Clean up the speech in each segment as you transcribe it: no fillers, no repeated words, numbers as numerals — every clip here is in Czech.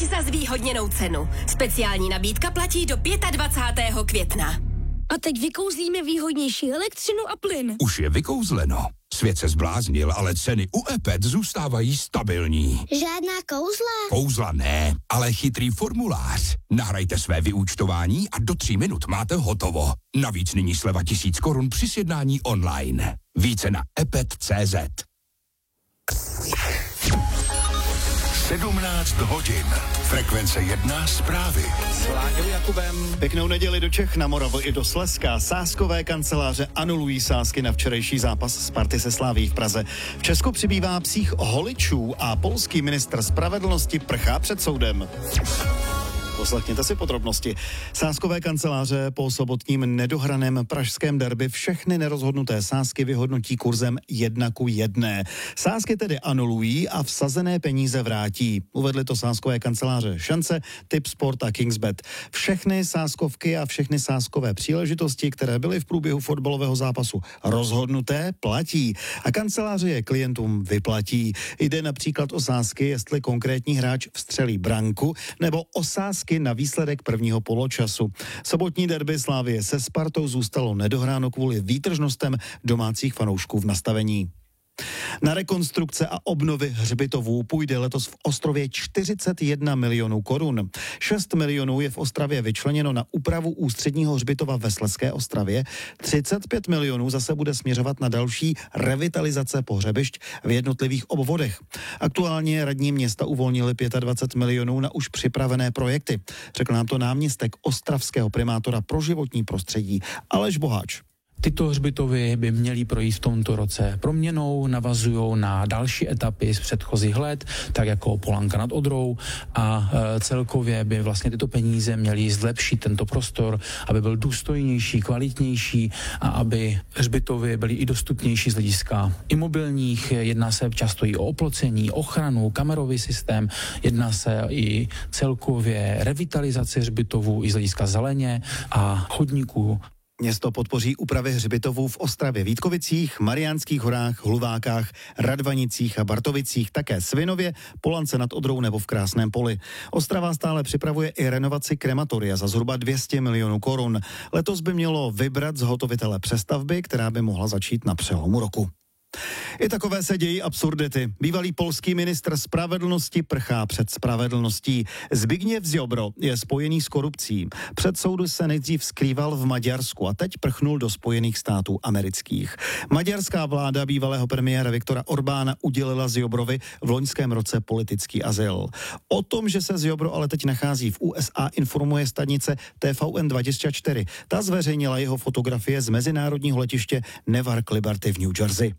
teď za zvýhodněnou cenu. Speciální nabídka platí do 25. května. A teď vykouzlíme výhodnější elektřinu a plyn. Už je vykouzleno. Svět se zbláznil, ale ceny u EPET zůstávají stabilní. Žádná kouzla? Kouzla ne, ale chytrý formulář. Nahrajte své vyúčtování a do 3 minut máte hotovo. Navíc nyní sleva 1000 korun při sjednání online. Více na epet.cz. 17 hodin. Frekvence 1 zprávy. S Láďou Jakubem. Pěknou neděli do Čech, na Moravu i do Slezska. Sázkové kanceláře anulují sázky na včerejší zápas Sparty se Slavií v Praze. V Česku přibývá psích holičů a polský ministr spravedlnosti prchá před soudem. Poslechněte si podrobnosti. Sázkové kanceláře po sobotním nedohraném pražském derby všechny nerozhodnuté sázky vyhodnotí kurzem 1:1. Sázky tedy anulují a vsazené peníze vrátí. Uvedly to sázkové kanceláře Šance, Tipsport a Kingsbet. Všechny sázkovky a všechny sázkové příležitosti, které byly v průběhu fotbalového zápasu rozhodnuté, platí. A kanceláře je klientům vyplatí. Jde například o sázky, jestli konkrétní hráč vstřelí branku, nebo o sázky na výsledek prvního poločasu. Sobotní derby Slavie se Spartou zůstalo nedohráno kvůli výtržnostem domácích fanoušků v nastavení. Na rekonstrukce a obnovy hřbitovů půjde letos v Ostrově 41 milionů korun. 6 milionů je v Ostravě vyčleněno na úpravu ústředního hřbitova ve Slezské Ostravě. 35 milionů zase bude směřovat na další revitalizace pohřebišť v jednotlivých obvodech. Aktuálně radní města uvolnili 25 milionů na už připravené projekty. Řekl nám to náměstek ostravského primátora pro životní prostředí Aleš Boháč. Tyto hřbitovy by měly projít v tomto roce proměnou, navazují na další etapy z předchozích let, tak jako Polanka nad Odrou a celkově by vlastně tyto peníze měly zlepšit tento prostor, aby byl důstojnější, kvalitnější a aby hřbitovy byly i dostupnější z hlediska imobilních. Jedná se často i o oplocení, ochranu, kamerový systém, jedná se i celkově revitalizaci hřbitovů i z hlediska zeleně a chodníků. Město podpoří úpravy hřbitovů v Ostravě, Vítkovicích, Mariánských horách, Hluvákách, Radvanicích a Bartovicích, také Svinově, Polance nad Odrou nebo v Krásném Poli. Ostrava stále připravuje i renovaci krematoria za zhruba 200 milionů korun. Letos by mělo vybrat zhotovitele přestavby, která by mohla začít na přelomu roku. I takové se dějí absurdity. Bývalý polský ministr spravedlnosti prchá před spravedlností. Zbigněv Ziobro je spojený s korupcí. Před soudu se nejdřív skrýval v Maďarsku a teď prchnul do Spojených států amerických. Maďarská vláda bývalého premiéra Viktora Orbána udělila Ziobrovi v loňském roce politický azyl. O tom, že se Ziobro ale teď nachází v USA, informuje stanice TVN24. Ta zveřejnila jeho fotografie z mezinárodního letiště Newark Liberty v New Jersey.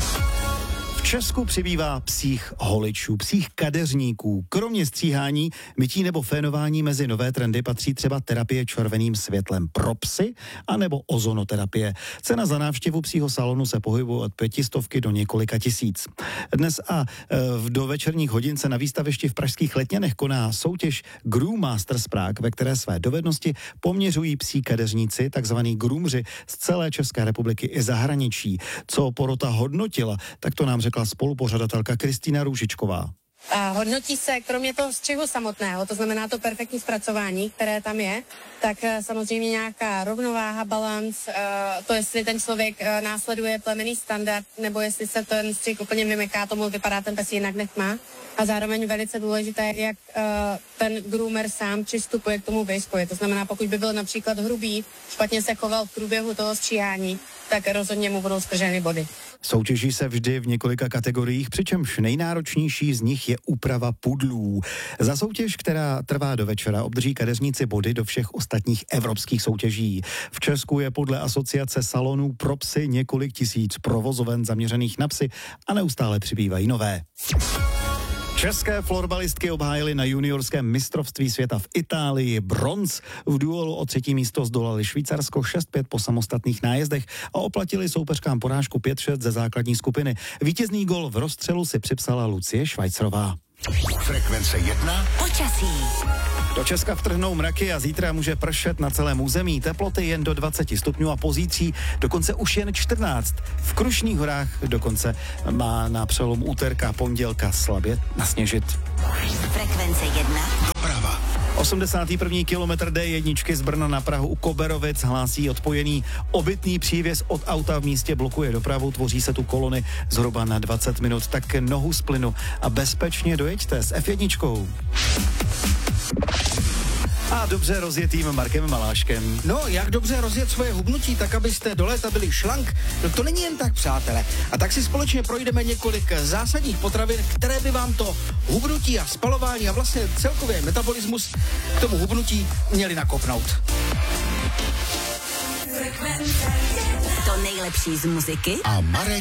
V Česku přibývá psích holičů, psích kadeřníků. Kromě stříhání, mytí nebo fénování mezi nové trendy patří třeba terapie červeným světlem pro psy anebo ozonoterapie. Cena za návštěvu psího salonu se pohybuje od 500 do několika tisíc. Dnes a do večerních hodin se na výstavišti v pražských Letňanech koná soutěž Groom Masters Prague, ve které své dovednosti poměřují psí kadeřníci, takzvaný groomři z celé České republiky i zahraničí. Co porota hodnotila, tak to nám řekla spolupořadatelka Kristýna Růžičková. A hodnotí se, kromě toho střihu samotného, to znamená to perfektní zpracování, které tam je, tak samozřejmě nějaká rovnováha, balans, to jestli ten člověk následuje plemenný standard, nebo jestli se ten střih úplně vymyká, tomu vypadá ten pes jinak než má. A zároveň velice důležité, jak ten groomer sám přistupuje k tomu výzkoji. To znamená, pokud by byl například hrubý, špatně se choval v průběhu toho stříhání, tak rozhodně mu budou skrženy body. Soutěží se vždy v několika kategoriích, přičemž nejnáročnější z nich je úprava pudlů. Za soutěž, která trvá do večera, obdrží kadeřníci body do všech ostatních evropských soutěží. V Česku je podle asociace salonů pro psy několik tisíc provozoven zaměřených na psy a neustále přibývají nové. České florbalistky obhájily na juniorském mistrovství světa v Itálii bronz. V duelu o 3. místo zdolali Švýcarsko 6-5 po samostatných nájezdech a oplatili soupeřkám porážku 5-6 ze základní skupiny. Vítězný gol v rozstřelu si připsala Lucie Švajcarová. Frekvence 1. Počasí. Do Česka vtrhnou mraky a zítra může pršet na celém území. Teploty jen do 20 stupňů a pozítří dokonce už jen 14. V Krušných horách dokonce má na přelom úterka a pondělka slabě nasněžit. Frekvence 1. 81. kilometr D1 z Brna na Prahu u Koberovic hlásí odpojený obytný přívěs od auta v místě blokuje dopravu, tvoří se tu kolony zhruba na 20 minut, tak nohu z plynu a bezpečně dojeďte s F1. A dobře rozjetým Markem Maláškem. No, jak dobře rozjet svoje hubnutí, tak abyste do léta byli šlank, no to není jen tak, přátelé. A tak si společně projdeme několik zásadních potravin, které by vám to hubnutí a spalování a vlastně celkově metabolismus k tomu hubnutí měli nakopnout. To nejlepší z muziky A Marek